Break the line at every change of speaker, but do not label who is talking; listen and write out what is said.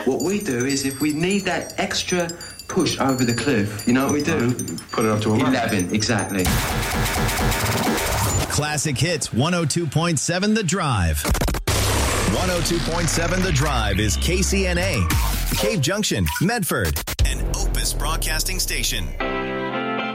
What we do is if we need that extra push over the cliff, you know what we do?
Put it up to
11, exactly.
Classic Hits 102.7 The Drive. 102.7 The Drive is KCNA, Cave Junction, Medford, an Opus Broadcasting Station.